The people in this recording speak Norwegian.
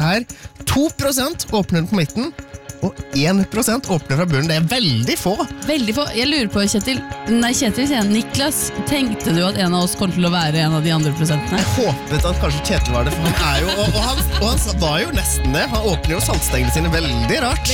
2% åpner den på midten, og 1% åpner fra bunnen. Det veldig få. Veldig få. Jeg lurer på, Kjetil, sier Niklas, tenkte du at en av oss kommer til å være en av de andre prosentene? Jeg håpet at kanskje Kjetil var det, for han jo, og han var jo nesten det. Han åpner jo saltstengene sine veldig rart.